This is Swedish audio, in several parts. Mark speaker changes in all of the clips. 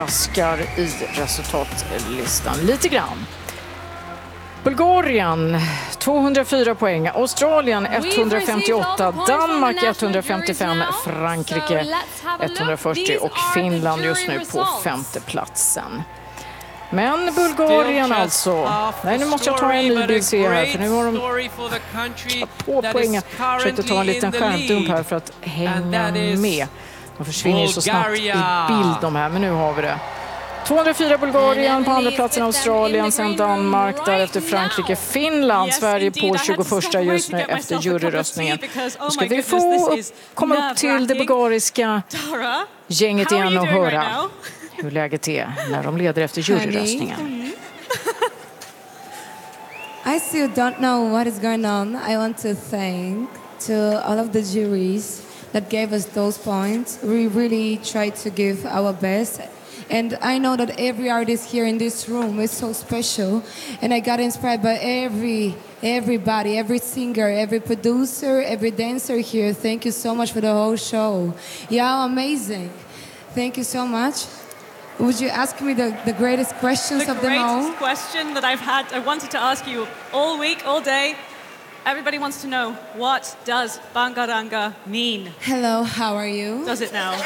Speaker 1: Askar i resultatlistan lite grann. Bulgarien 204 poäng, Australien 158, Danmark 155, Frankrike 140 och Finland just nu på femte platsen. Men Bulgarien alltså. Nej, nu måste jag ta en ny bild se här, för nu har de på poäng. Jag försökte ta en liten skärmdump här för att hänga med. De försvinner ju så snabbt i bild de här, men nu har vi det. 204 Bulgarien, på andra platsen Australien, sen Danmark, därefter Frankrike, Finland, Sverige på 21 just nu efter juryröstningen. Nu ska vi få komma upp till det bulgariska gänget igen och höra hur läget är när de leder efter juryröstningen.
Speaker 2: I still don't know what is going on. I want to thank to all of the juries that gave us those points. We really tried to give our best. And I know that every artist here in this room is so special. And I got inspired by everybody, every singer, every producer, every dancer here. Thank you so much for the whole show. Yeah, amazing. Thank you so much. Would you ask me the greatest questions of them all?
Speaker 3: The greatest question that I wanted to ask you all week, all day. Everybody wants to know, what does Bangaranga mean?
Speaker 2: Hello, how are you?
Speaker 3: Does it now?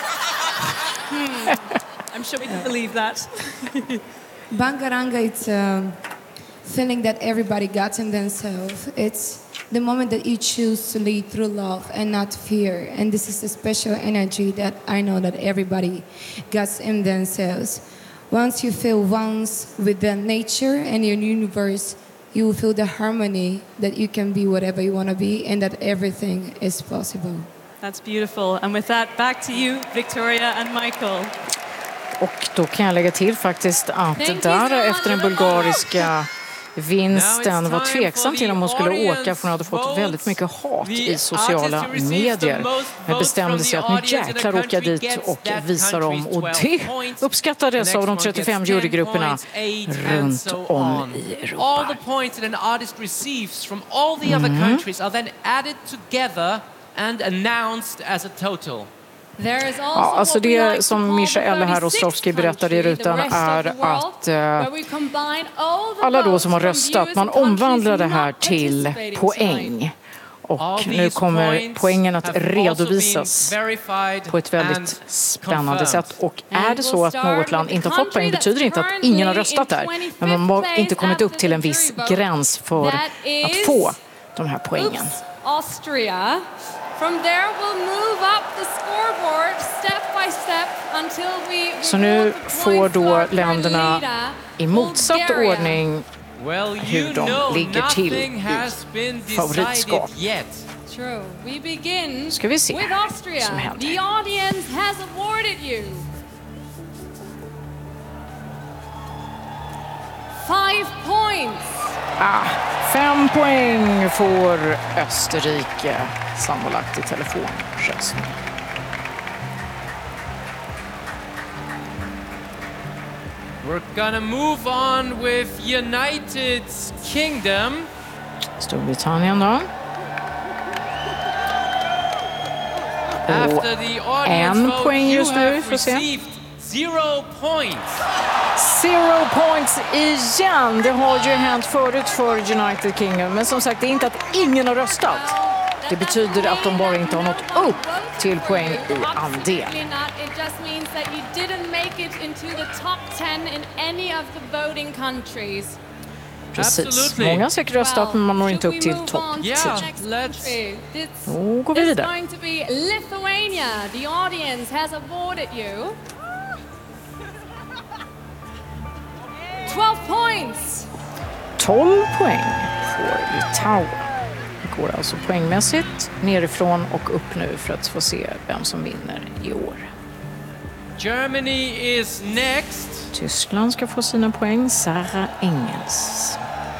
Speaker 3: I'm sure we can believe that.
Speaker 2: Bangaranga, it's a feeling that everybody got in themselves. It's the moment that you choose to lead through love and not fear. And this is a special energy that I know that everybody gets in themselves. Once you feel once with the nature and your universe, you will feel the harmony that you can be whatever you want to be and that everything is possible.
Speaker 3: That's beautiful. And with that, back to you, Victoria and Michael.
Speaker 1: Och då kan jag lägga till faktiskt att där efter den bulgariska vinsten var tveksam till om hon skulle åka, för hon hade fått väldigt mycket hat i sociala medier. Men bestämde sig att nu jäklar åka dit och visa dem, och det uppskattades av de 35 jurygrupperna runt om i Europa.
Speaker 4: All the points that an artist receives from all the other countries are then added together and announced as a total.
Speaker 1: Ja, alltså det som Michael här Ostrovsky berättade i rutan är att alla då som har röstat, man omvandlar det här till poäng. Och nu kommer poängen att redovisas på ett väldigt spännande sätt. Och är det så att något land inte har fått poäng betyder det inte att ingen har röstat där. Men man har inte kommit upp till en viss gräns för att få de här poängen.
Speaker 5: Austria. From there we'll move up the scoreboard step by step until we.
Speaker 1: Så nu får då länderna i motsatt ordning hur de ligger till i favoritskap.
Speaker 5: True. We begin
Speaker 1: Ska vi se
Speaker 5: with Austria.
Speaker 1: som händer.
Speaker 5: The audience has awarded you 5 points.
Speaker 1: 5 poäng får Österrike sammanlagt i telefonröstning.
Speaker 4: We're gonna move on with United Kingdom.
Speaker 1: Storbritannien då.
Speaker 4: After the audience
Speaker 1: en
Speaker 4: vote,
Speaker 1: poäng just
Speaker 4: you
Speaker 1: nu,
Speaker 4: have
Speaker 1: får se.
Speaker 4: received 0 points.
Speaker 1: 0 points igen. Det har ju hänt förut för United Kingdom. Men som sagt, det är inte att ingen har röstat. Det betyder att de bara inte har nått upp till poäng i andel. Precis. Många har säkert röstat, men man når inte upp till topp 10. Då går vi vidare.
Speaker 5: 12 points.
Speaker 1: 12 poäng för Litauen. Det går alltså poängmässigt nerifrån och upp nu för att få se vem som vinner i år.
Speaker 4: Germany is next.
Speaker 1: Tyskland ska få sina poäng. Sarah Engels.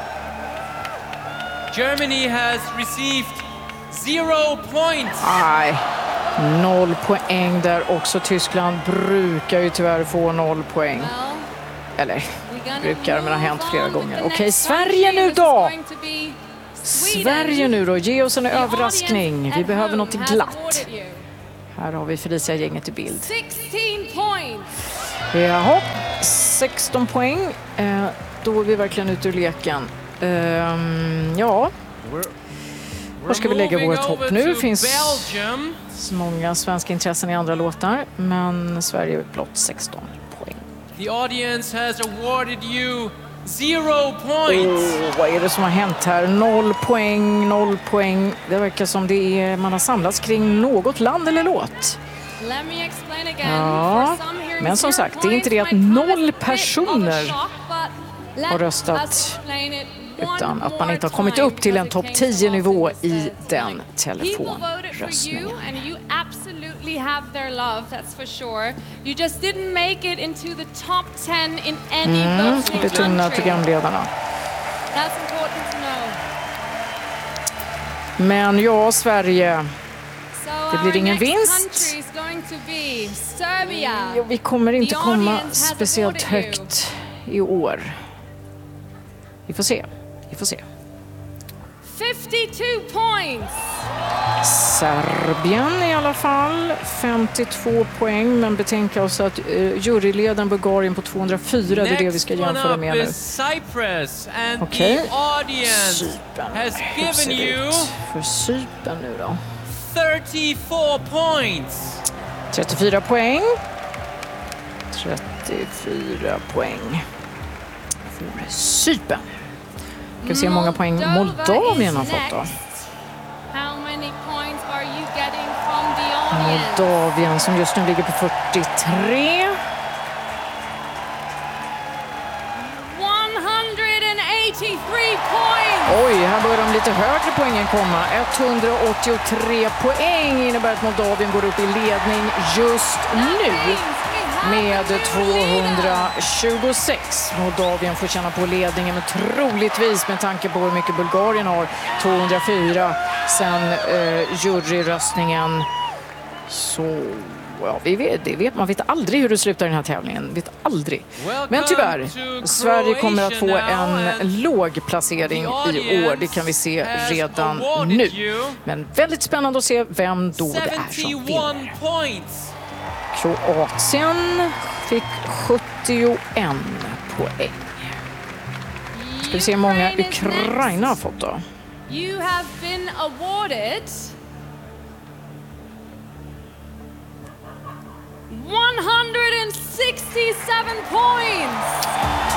Speaker 4: Germany has received 0 points.
Speaker 1: Nej, 0 poäng där också. Tyskland brukar ju tyvärr få 0 poäng. Eller brukar, men har hänt flera gånger. Okej, Sverige nu då! Sverige nu då, ge oss en överraskning. Vi behöver något glatt. Här har vi Felicia-gänget i bild. Jaha, 16 poäng. Då är vi verkligen ute ur leken. Ja, var ska vi lägga vårt hopp nu? Det finns så många svenska intressen i andra låtar, men Sverige är blott 16 poäng.
Speaker 4: The audience has awarded you 0 points.
Speaker 1: Vad är det som har hänt här? 0 poäng, 0 poäng. Det verkar som det är, man har samlats kring något land eller låt. Ja, men som sagt, det är inte det att 0 personer har röstat, utan att man inte har kommit upp till en topp 10-nivå i den telefonröstningen. Betonar programledarna. Men ja, Sverige, det blir ingen vinst. Vi kommer inte komma speciellt högt i år. Vi får se. Vi får se.
Speaker 5: 52 points.
Speaker 1: Serbien i alla fall. 52 poäng. Men betänka oss att juryledaren Bulgarien på 204. Det är det vi ska jämföra med nu. Okej. Cypern. Hur ser det ut för Cypern nu då?
Speaker 4: 34 points.
Speaker 1: 34 poäng. 34 poäng. För Cypern. Ska vi se hur många poäng Moldavien har fått då. Moldavien som just nu ligger på 43.
Speaker 5: 183 points.
Speaker 1: Oj, här börjar de lite högre poängen komma. 183 poäng innebär att Moldavien går upp i ledning just nu med 226. Moldavien får känna på ledningen, men troligtvis med tanke på hur mycket Bulgarien har, 204 sen juryröstningen. Så ja, man vet aldrig hur det slutar i den här tävlingen. Vet aldrig. Men tyvärr, Sverige kommer att få en låg placering i år. Det kan vi se redan nu. Men väldigt spännande att se vem då det är som vinner. Kroatien fick 71 poäng. Ska vi se hur många Ukraina har fått då.
Speaker 5: You have been awarded 167 points.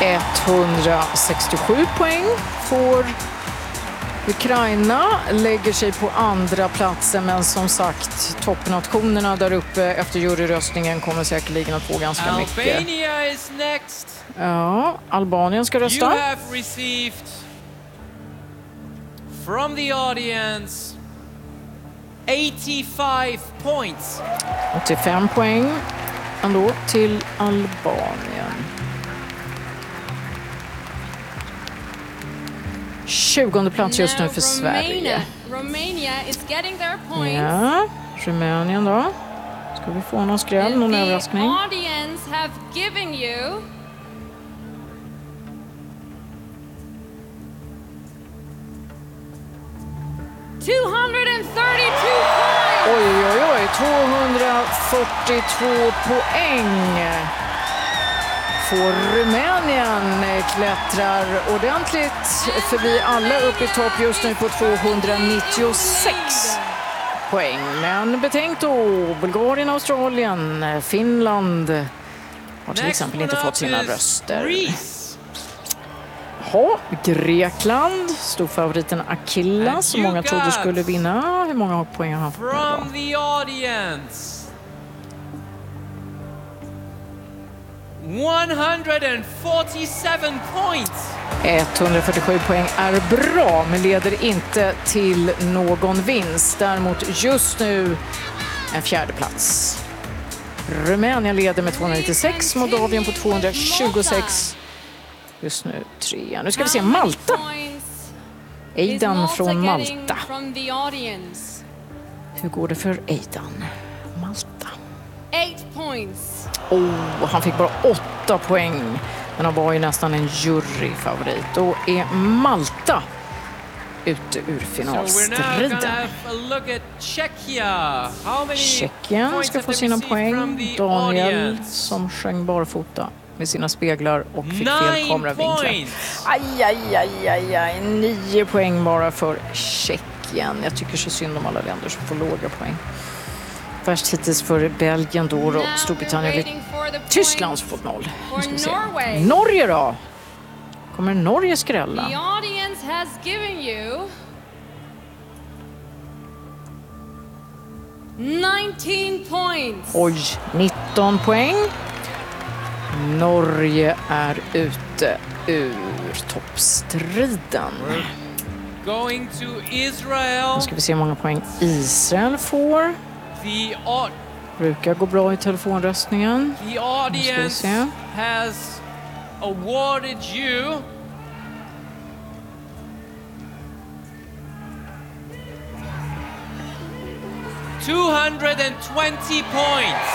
Speaker 1: 167 poäng får Ukraina, lägger sig på andra platsen, men som sagt, toppnationerna där uppe efter juryröstningen kommer säkerligen att få ganska mycket.
Speaker 4: Albania is next.
Speaker 1: Ja, Albanien ska rösta.
Speaker 4: You have received from the audience 85 points.
Speaker 1: 85 poäng ändå till Albanien. 20:e plats just nu för Sverige.
Speaker 5: Romania is getting their points.
Speaker 1: Ja, Rumänien då. Ska vi få någon skräll, någon överraskning?
Speaker 5: The audience have given you 232 points.
Speaker 1: Oj, 242 poäng. Får Rumänien, klättrar ordentligt förbi alla upp i topp just nu på 296 poäng. Men betänk då, Bulgarien, Australien, Finland har till exempel inte fått sina röster. Grekland, storfavoriten Akilla som många trodde skulle vinna. Hur många poäng har han fått?
Speaker 4: From the audience 147 points.
Speaker 1: 147 poäng är bra, men leder inte till någon vinst. Däremot just nu en fjärde plats. Rumänien leder med 296, Moldavien på 226. Just nu 3. Nu ska vi se Malta. Aidan från Malta. Hur går det för Aidan? Malta.
Speaker 5: 8 points.
Speaker 1: Han fick bara 8 poäng. Men han var ju nästan en juryfavorit. Då är Malta ute ur
Speaker 4: So we're now going to
Speaker 1: finalstriden.
Speaker 4: have a look at Czechia. How many
Speaker 1: Tjeckien
Speaker 4: points
Speaker 1: ska
Speaker 4: have
Speaker 1: få
Speaker 4: they
Speaker 1: sina
Speaker 4: received
Speaker 1: poäng.
Speaker 4: from the
Speaker 1: Daniel
Speaker 4: audience?
Speaker 1: som sjöng barfota med sina speglar och fick fel
Speaker 4: 9
Speaker 1: kameravinklar.
Speaker 4: points.
Speaker 1: Aj. 9 poäng bara för Tjeckien. Jag tycker så synd om alla länder som får låga poäng. Värst hittills för Belgien då och Storbritannien. Tyskland som fått 0. Nu ska vi se. Norge då? Kommer Norge skrälla?
Speaker 5: The audience has given you 19 points.
Speaker 1: Oj, 19 poäng. Norge är ute ur toppstriden.
Speaker 4: Going to Israel.
Speaker 1: Nu ska vi se hur många poäng Israel får. Brukar gå bra i telefonröstningen.
Speaker 4: The audience
Speaker 1: se.
Speaker 4: has awarded you 220 points.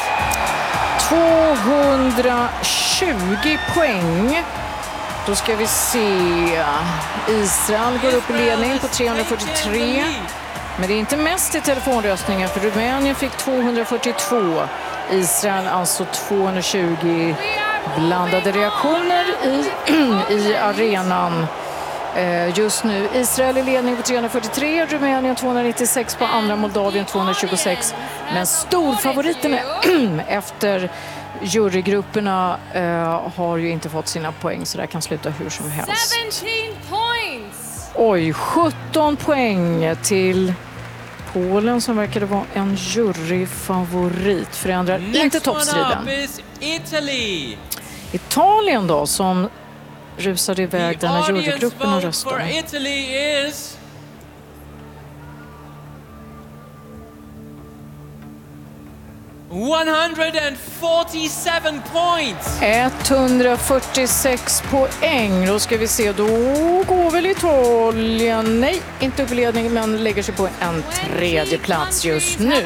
Speaker 1: 220 poäng. Då ska vi se. Israel går upp i ledning på 343. Men det är inte mest i telefonröstningen för Rumänien fick 242. Israel alltså 220. Blandade reaktioner i arenan. Just nu Israel i ledning på 343, Rumänien 296 på andra, Moldavien 226. Men storfavoriterna efter jurygrupperna har ju inte fått sina poäng, så det kan sluta hur som helst.
Speaker 5: 17 points.
Speaker 1: Oj, 17 poäng till Polen som verkade vara en juryfavorit. Förändrar inte toppstriden. Italien då som rusade iväg där när jurygrupperna röstade.
Speaker 4: Italy is 147 points.
Speaker 1: 146 poäng. Då ska vi se, då går väl Italien, nej, inte upp i ledning, men lägger sig på en tredje plats just nu.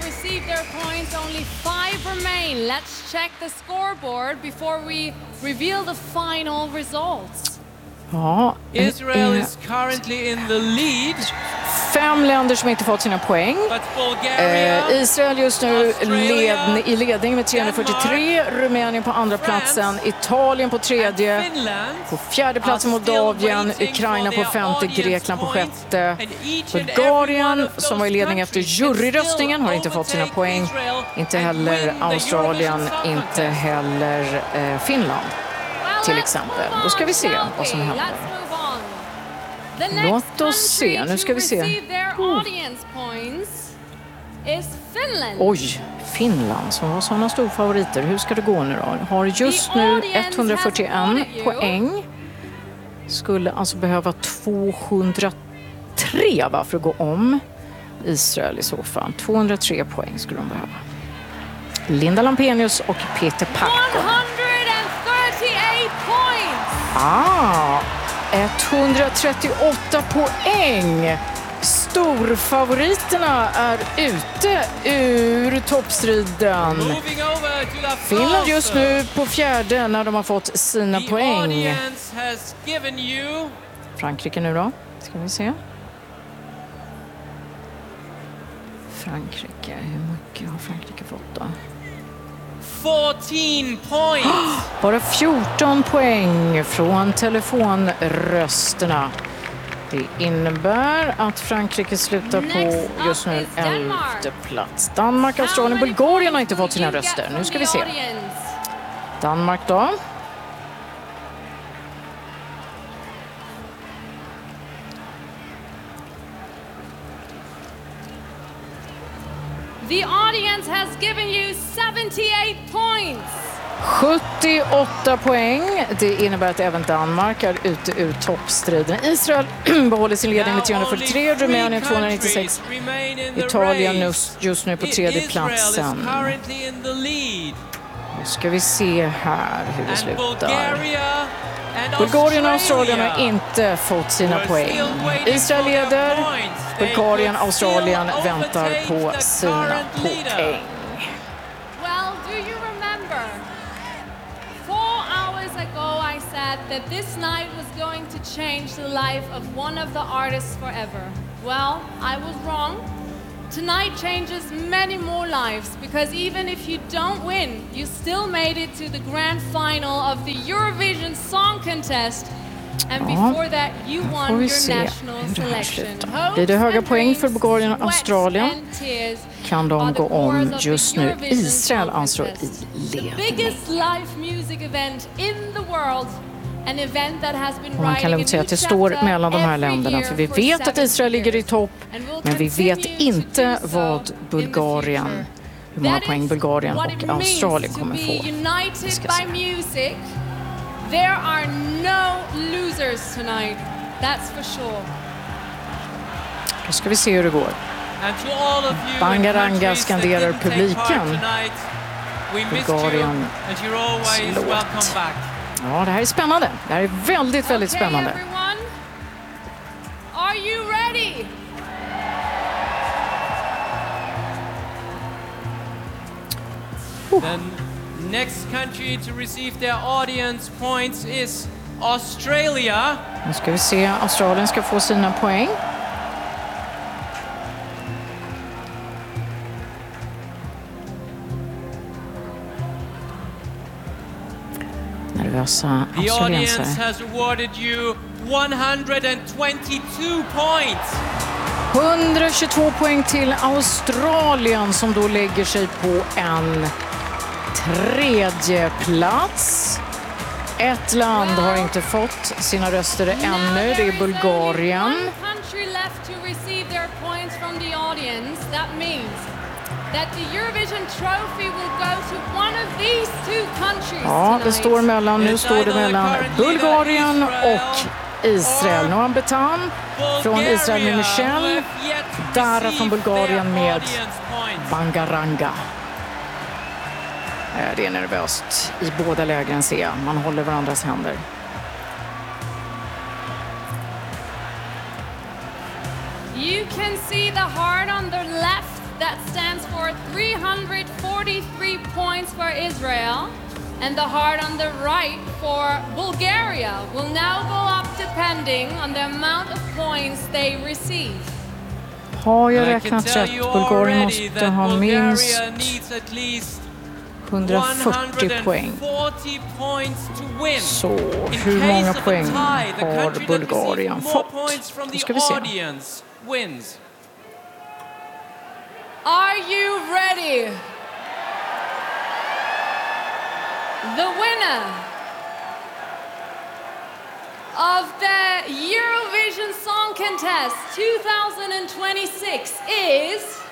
Speaker 5: Let's check the scoreboard before we reveal the final results.
Speaker 1: Ja,
Speaker 4: Israel is currently in the lead.
Speaker 1: 5 länder som inte fått sina poäng. Israel just nu i ledning med 343, Rumänien på andra platsen, Italien på tredje, på fjärde platsen Moldavien, Ukraina på femte, Grekland på sjätte, Bulgarien som var i ledning efter juryröstningen har inte fått sina poäng, inte heller Australien, inte heller Finland till exempel. Då ska vi se vad som händer. Låt oss se, nu ska vi se. Oj, Finland som var sådana storfavoriter. Hur ska det gå nu då? Har just nu 141 poäng. Skulle alltså behöva 203 för att gå om Israel i så fall. 203 poäng skulle de behöva. Linda Lampenius och Peter Parko.
Speaker 5: 138 points!
Speaker 1: 138 poäng. Storfavoriterna är ute ur toppstriden. Finland just nu på fjärde när de har fått sina poäng. Frankrike nu då, ska vi se. Frankrike, hur mycket har Frankrike fått då?
Speaker 4: 14 points.
Speaker 1: Bara 14 poäng från telefonrösterna. Det innebär att Frankrike slutar på just nu 11:e plats. Danmark, Australien, Bulgarien har inte fått sina röster. Nu ska vi se. Danmark då.
Speaker 5: The audience has given you 78 points.
Speaker 1: 78 poäng. Det innebär att även Danmark är ute ur toppstriden. Israel behåller sin ledning med 343, Rumänien 296. Italien just nu på tredje platsen. Nu ska vi se här hur det slutar. Bulgarien och Australien har inte fått sina poäng. Israel leder. Bulgarien och Australien väntar på sina poäng.
Speaker 5: Well, do you remember? 4 hours ago I said that this night was going to change the life of one of the artists forever. Well, I was wrong. Tonight changes many more lives because even if you don't win, you still made it to the grand final of the Eurovision Song Contest. And before that you won your national selection.
Speaker 1: Blir det höga poäng för Bulgarien och Australien kan de gå om just nu. Israel alltså i ledning. Och man kan lugnt säga att det står mellan de här länderna, för vi vet att Israel ligger i topp, men vi vet inte vad Bulgarien, hur många poäng Bulgarien och Australien kommer få.
Speaker 5: There are no losers tonight, that's for sure.
Speaker 1: Då ska vi se hur det går. Bangaranga skanderar publiken. Bulgarien låt. Ja, det här är spännande. Det här är väldigt, väldigt spännande.
Speaker 5: Are you ready?
Speaker 4: Then next country to receive their audience points is Australia.
Speaker 1: Nu ska vi se, Australien ska få sina poäng. Nervösa
Speaker 4: The audience
Speaker 1: australiensare.
Speaker 4: has awarded you 122 points.
Speaker 1: 122 poäng till Australien som då lägger sig på en tredje plats. Ett land har inte fått sina röster ännu, det är Bulgarien. Ja, det står mellan, nu står det mellan Bulgarien och Israel. Noam Betan från Israel med Michel, Dara från Bulgarien med Bangaranga. Det är nervöst i båda lägren, ser jag. Man håller varandras händer.
Speaker 5: You can see the heart on the left that stands for 343 points for Israel, and the heart on the right for Bulgaria will now go up depending on the amount of points they receive.
Speaker 1: Har jag räknat rätt? Bulgarien måste ha minst 140 poäng. Så hur många poäng har Bulgarien fått? Då ska vi se.
Speaker 5: Are you ready? The winner of the Eurovision Song Contest 2026 is